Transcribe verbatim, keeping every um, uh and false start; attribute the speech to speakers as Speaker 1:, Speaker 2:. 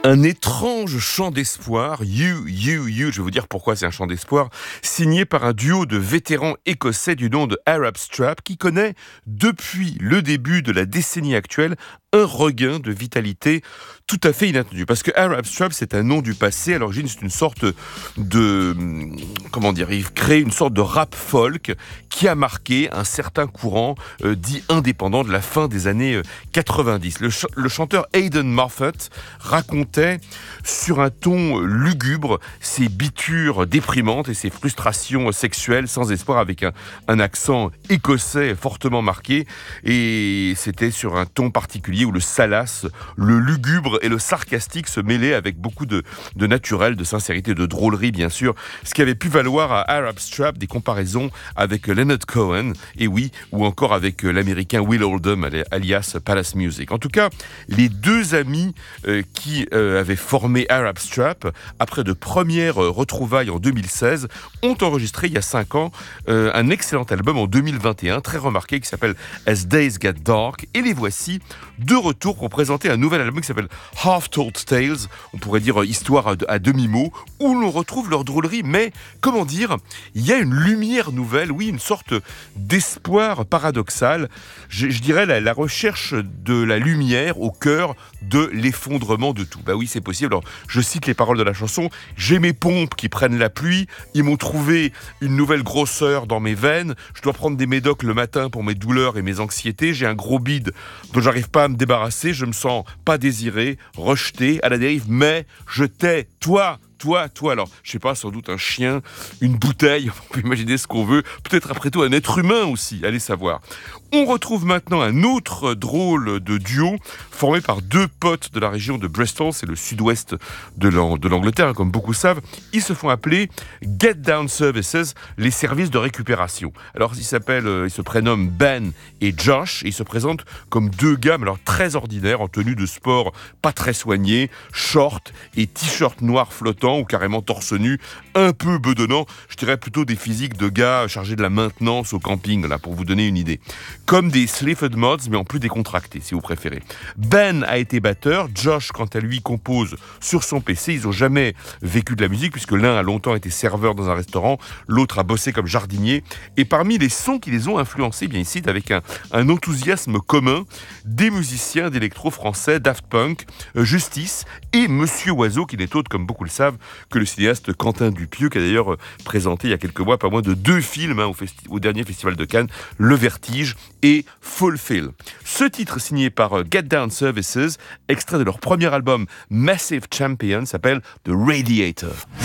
Speaker 1: Un étrange chant d'espoir, You, You, You, je vais vous dire pourquoi c'est un chant d'espoir, signé par un duo de vétérans écossais du nom de Arab Strap, qui connaît, depuis le début de la décennie actuelle, un regain de vitalité tout à fait inattendu. Parce que Arab Strap, c'est un nom du passé. À l'origine, c'est une sorte de... Comment dire, il crée une sorte de rap folk qui a marqué un certain courant euh, dit indépendant de la fin des années euh, quatre-vingt-dix. Le, ch- le chanteur Aidan Moffat racontait sur un ton lugubre ses bitures déprimantes et ses frustrations sexuelles sans espoir, avec un, un accent écossais fortement marqué. Et c'était sur un ton particulier où le salace, le lugubre et le sarcastique se mêlaient avec beaucoup de, de naturel, de sincérité, de drôlerie bien sûr, ce qui avait pu valoir à Arab Strap des comparaisons avec Leonard Cohen, et oui, ou encore avec l'américain Will Oldham alias Palace Music. En tout cas, les deux amis euh, qui euh, avaient formé Arab Strap, après de premières euh, retrouvailles en deux mille seize, ont enregistré il y a cinq ans euh, un excellent album en deux mille vingt et un, très remarqué, qui s'appelle As Days Get Dark, et les voici de retour pour présenter un nouvel album qui s'appelle Half Told Tales, on pourrait dire histoire à, à demi-mot, où l'on retrouve leur drôlerie, mais comment dire, il y a une lumière nouvelle, oui, une sorte d'espoir paradoxal, je, je dirais la, la recherche de la lumière au cœur de l'effondrement de tout. Bah oui, c'est possible. Alors, je cite les paroles de la chanson: j'ai mes pompes qui prennent la pluie, ils m'ont trouvé une nouvelle grosseur dans mes veines, je dois prendre des médocs le matin pour mes douleurs et mes anxiétés, j'ai un gros bide dont j'arrive pas à me débarrasser, je me sens pas désiré, rejeté, à la dérive, mais je t'ai, toi, toi, toi, alors, je sais pas, sans doute un chien, une bouteille, on peut imaginer ce qu'on veut, peut-être après tout un être humain aussi, allez savoir. On retrouve maintenant un autre drôle de duo, formé par deux potes de la région de Bristol, c'est le sud-ouest de, l'Ang- de l'Angleterre, comme beaucoup savent. Ils se font appeler Get Down Services, les services de récupération. Alors, ils s'appellent, euh, ils se prénomment Ben et Josh, et ils se présentent comme deux gars, mais alors très ordinaires, en tenue de sport pas très soignée, short et t-shirt noir flottant, ou carrément torse nu, un peu bedonnant, je dirais plutôt des physiques de gars chargés de la maintenance au camping, là, pour vous donner une idée. Comme des Sleaford Mods, mais en plus décontractés, si vous préférez. Ben a été batteur, Josh, quant à lui, compose sur son P C. Ils n'ont jamais vécu de la musique, puisque l'un a longtemps été serveur dans un restaurant, l'autre a bossé comme jardinier. Et parmi les sons qui les ont influencés, bien ici, avec un, un enthousiasme commun, des musiciens d'électro français, Daft Punk, Justice et Monsieur Oiseau, qui n'est autre, comme beaucoup le savent, que le cinéaste Quentin Dupieux, qui a d'ailleurs euh, présenté il y a quelques mois pas moins de deux films hein, au, festi- au dernier festival de Cannes, Le Vertige et Fulfill. Ce titre signé par euh, Get Down Services, extrait de leur premier album Massive Champion, s'appelle The Radiator.